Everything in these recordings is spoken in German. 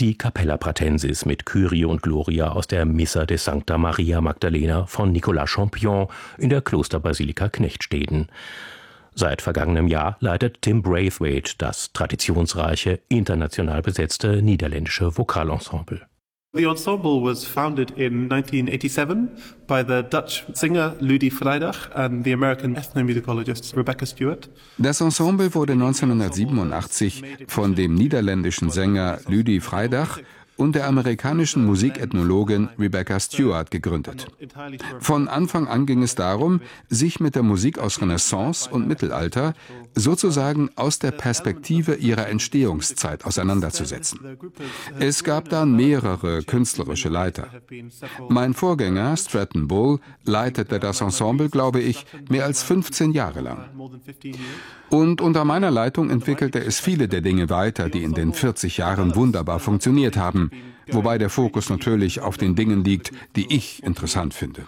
Die Capella Pratensis mit Kyrie und Gloria aus der Missa de Sancta Maria Magdalena von Nicolas Champion in der Klosterbasilika Knechtsteden. Seit vergangenem Jahr leitet Tim Braithwaite das traditionsreiche, international besetzte niederländische Vokalensemble. The ensemble was founded in 1987 by the Dutch singer Ludi Vrijdag and the American ethnomusicologist Rebecca Stewart. Das Ensemble wurde 1987 von dem niederländischen Sänger Ludi Vrijdag und der amerikanischen Musikethnologin Rebecca Stewart gegründet. Von Anfang an ging es darum, sich mit der Musik aus Renaissance und Mittelalter sozusagen aus der Perspektive ihrer Entstehungszeit auseinanderzusetzen. Es gab dann mehrere künstlerische Leiter. Mein Vorgänger Stratton Bull leitete das Ensemble, glaube ich, mehr als 15 Jahre lang. Und unter meiner Leitung entwickelte es viele der Dinge weiter, die in den 40 Jahren wunderbar funktioniert haben, wobei der Fokus natürlich auf den Dingen liegt, die ich interessant finde.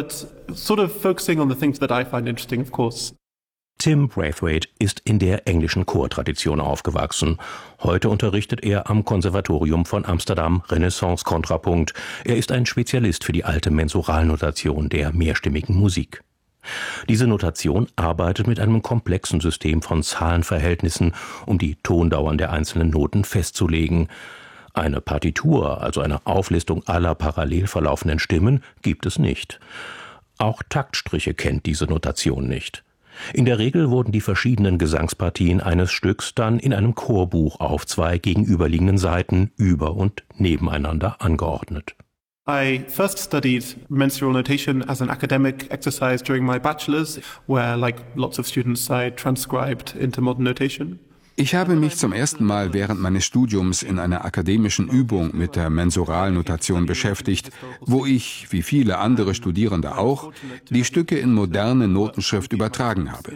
Tim Braithwaite ist in der englischen Chortradition aufgewachsen. Heute unterrichtet er am Konservatorium von Amsterdam Renaissance-Kontrapunkt. Er ist ein Spezialist für die alte Mensuralnotation der mehrstimmigen Musik. Diese Notation arbeitet mit einem komplexen System von Zahlenverhältnissen, um die Tondauern der einzelnen Noten festzulegen. Eine Partitur, also eine Auflistung aller parallel verlaufenden Stimmen, gibt es nicht. Auch Taktstriche kennt diese Notation nicht. In der Regel wurden die verschiedenen Gesangspartien eines Stücks dann in einem Chorbuch auf 2 gegenüberliegenden Seiten über und nebeneinander angeordnet. I first studied mensural notation as an academic exercise during my bachelor's, where, like lots of students, I transcribed into modern notation. Ich habe mich zum ersten Mal während meines Studiums in einer akademischen Übung mit der Mensuralnotation beschäftigt, wo ich, wie viele andere Studierende auch, die Stücke in moderne Notenschrift übertragen habe.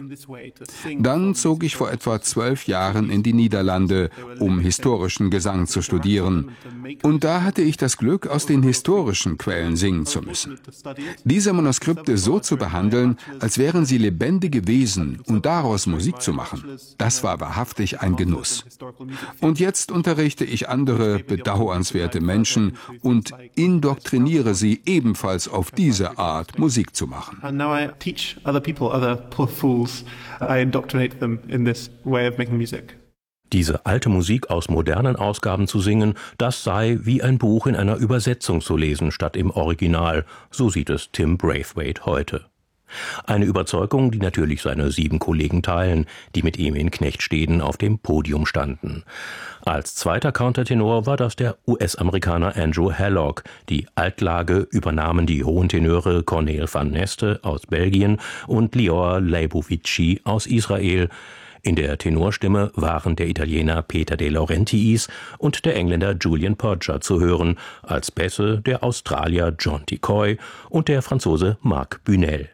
Dann zog ich vor etwa 12 Jahren in die Niederlande, um historischen Gesang zu studieren. Und da hatte ich das Glück, aus den historischen Quellen singen zu müssen. Diese Manuskripte so zu behandeln, als wären sie lebendige Wesen und daraus Musik zu machen, das war wahrhaftig ein Genuss. Und jetzt unterrichte ich andere bedauernswerte Menschen und indoktriniere sie ebenfalls auf diese Art, Musik zu machen. And now I teach other people, other poor fools. I indoctrinate them in this way of making music. Diese alte Musik aus modernen Ausgaben zu singen, das sei wie ein Buch in einer Übersetzung zu lesen statt im Original, so sieht es Tim Braithwaite heute. Eine Überzeugung, die natürlich seine 7 Kollegen teilen, die mit ihm in Knechtsteden auf dem Podium standen. Als zweiter Countertenor war das der US-Amerikaner Andrew Hallock. Die Altlage übernahmen die hohen Tenöre Cornel van Neste aus Belgien und Lior Leibovici aus Israel. In der Tenorstimme waren der Italiener Peter De Laurentiis und der Engländer Julian Podger zu hören, als Bässe der Australier John Decoy und der Franzose Marc Bunel.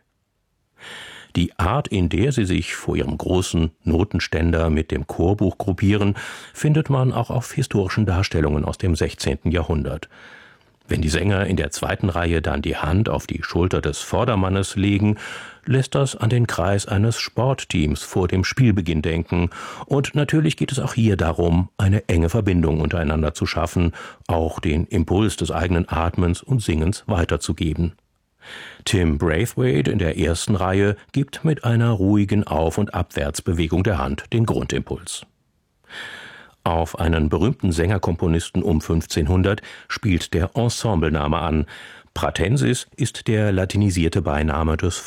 Die Art, in der sie sich vor ihrem großen Notenständer mit dem Chorbuch gruppieren, findet man auch auf historischen Darstellungen aus dem 16. Jahrhundert. Wenn die Sänger in der zweiten Reihe dann die Hand auf die Schulter des Vordermannes legen, lässt das an den Kreis eines Sportteams vor dem Spielbeginn denken. Und natürlich geht es auch hier darum, eine enge Verbindung untereinander zu schaffen, auch den Impuls des eigenen Atmens und Singens weiterzugeben. Tim Braithwaite in der ersten Reihe gibt mit einer ruhigen Auf- und Abwärtsbewegung der Hand den Grundimpuls. Auf einen berühmten Sängerkomponisten um 1500 spielt der Ensemblename an. Pratensis ist der latinisierte Beiname des